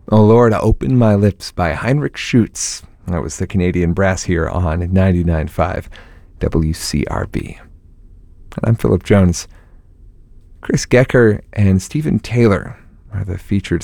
Oh Lord, Open My Lips by Heinrich Schütz. That was the Canadian brass here on 99.5 WCRB. And I'm Philip Jones. Chris Gecker and Stephen Taylor are the featured